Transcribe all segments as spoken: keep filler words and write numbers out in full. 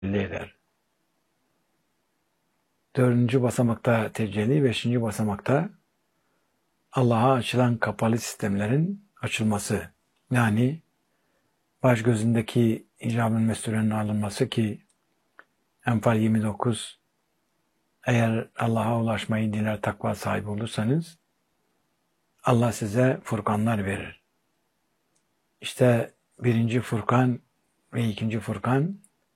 belli eder. Dördüncü basamakta tecelli, beşinci basamakta Allah'a açılan kapalı sistemlerin açılması. Yani baş gözündeki icab-ı mesurenin alınması ki Enfal yirmi dokuz, eğer Allah'a ulaşmayı diler takva sahibi olursanız Allah size furkanlar verir. İşte birinci Furkan ve ikinci Furkan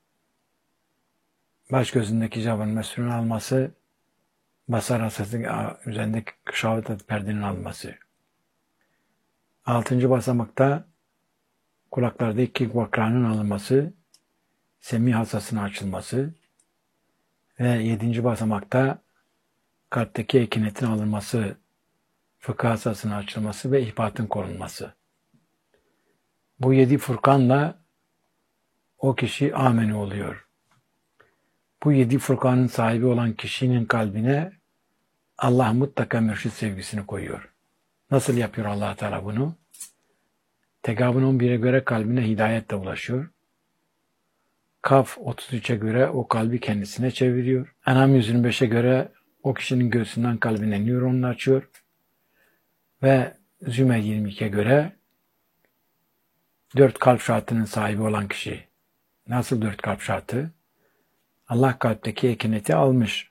baş gözündeki icab-ı mesurenin alması, basar hasası üzerindeki şahvet perdenin alması. Altıncı basamakta kulaklardaki vakranın alınması, semih hasasının açılması ve yedinci basamakta kalpteki ekinetin alınması, fıkıh hasasının açılması ve ihbatın korunması. Bu yedi furkanla o kişi ameni oluyor. Bu yedi furkanın sahibi olan kişinin kalbine Allah mutlaka mürşid sevgisini koyuyor. Nasıl yapıyor Allah Teala bunu? Tegabun on bire göre kalbine hidayetle ulaşıyor. Kaf otuz üçe göre o kalbi kendisine çeviriyor. Enam yüz yirmi beşe göre o kişinin göğsünden kalbine nöronunu açıyor. Ve Zümer yirmi ikiye göre dört kalp şartının sahibi olan kişi. Nasıl dört kalp şartı? Allah kalpteki ekineti almış.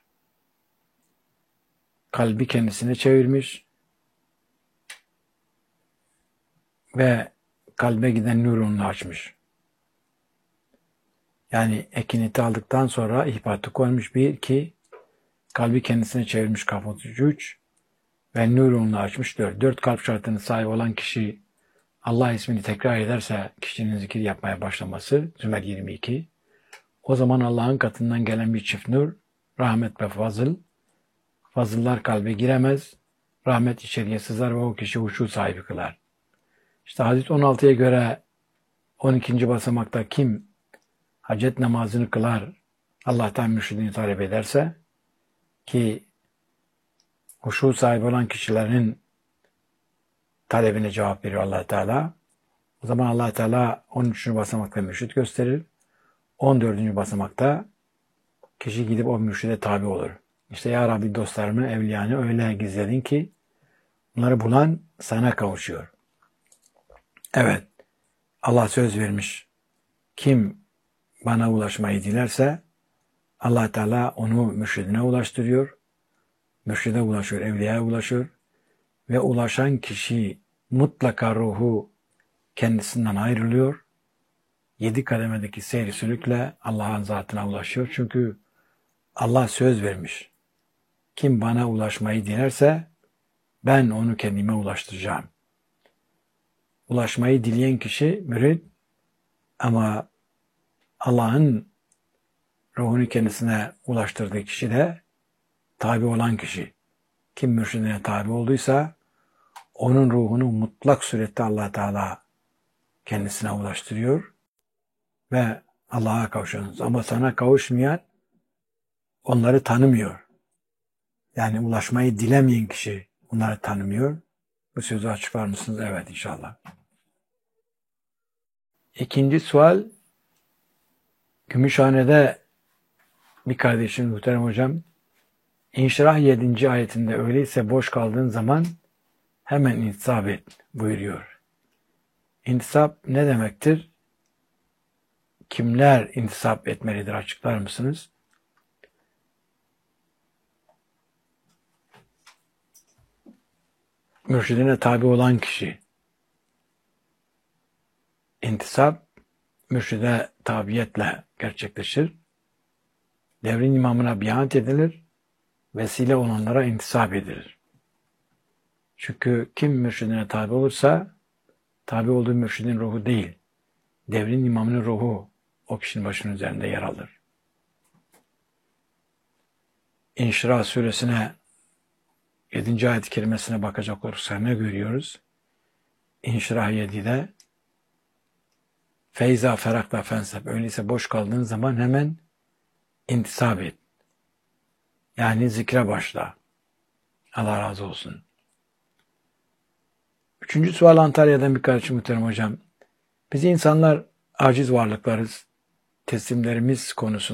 Kalbi kendisine çevirmiş. Ve kalbe giden nöronunu açmış. Yani ekineti aldıktan sonra ihbatı koymuş. Bir, iki, kalbi kendisine çevirmiş kaf otuz üç ve nöronunu açmış dört. Dört kalp şartının sahibi olan kişi Allah ismini tekrar ederse kişinin zikir yapmaya başlaması Zümer yirmi iki. O zaman Allah'ın katından gelen bir çift nur, rahmet ve fazıl. Fazıllar kalbe giremez. Rahmet içeriye sızar ve o kişi huşu sahibi kılar. İşte hadis on altıya göre on ikinci basamakta kim hacet namazını kılar, Allah'tan mürşidini talep ederse ki huşu sahibi olan kişilerin talebine cevap veriyor Allah Teala. O zaman Allah Teala on üçüncü basamakta mürşid gösterir. on dördüncü basamakta kişi gidip o mürşide tabi olur. İşte ya Rabbi dostlarımı, evliyanı öyle gizledin ki bunları bulan sana kavuşuyor. Evet, Allah söz vermiş. Kim bana ulaşmayı dilerse Allah Teala onu mürşidine ulaştırıyor. Mürşide ulaşıyor, evliyaya ulaşıyor. Ve ulaşan kişi mutlaka ruhu kendisinden ayrılıyor. Yedi kademedeki seyri sülükle Allah'ın zatına ulaşıyor. Çünkü Allah söz vermiş. Kim bana ulaşmayı dilerse ben onu kendime ulaştıracağım. Ulaşmayı dileyen kişi mürid ama Allah'ın ruhunu kendisine ulaştırdığı kişi de tabi olan kişi. Kim mürşidine tabi olduysa onun ruhunu mutlak surette Allah Teala kendisine ulaştırıyor ve Allah'a kavuşuyorsunuz. Ama sana kavuşmayan onları tanımıyor. Yani ulaşmayı dilemeyen kişi onları tanımıyor. Bu sözü açıklar mısınız? Evet inşallah. İkinci sual, Gümüşhane'de bir kardeşim muhterem hocam, İnşirah yedinci ayetinde öyleyse boş kaldığın zaman hemen intisap et buyuruyor. İntisap ne demektir? Kimler intisap etmelidir açıklar mısınız? Mürşidine tabi olan kişi. İntisap mürşide tabiyetle gerçekleşir. Devrin imamına biat edilir. Vesile olanlara intisap edilir. Çünkü kim mürşidine tabi olursa tabi olduğu mürşidin ruhu değil, devrin imamının ruhu o kişinin başının üzerinde yer alır. İnşirah suresine yedinci ayet-i kerimesine bakacak olursak ne görüyoruz? İnşirah yedide Feyza ferakta fensep. Öyleyse boş kaldığın zaman hemen intisap et. Yani zikre başla. Allah razı olsun. Üçüncü sual Antalya'dan bir kardeşim muhterem hocam. Biz insanlar aciz varlıklarız. teslimlerimiz konusunda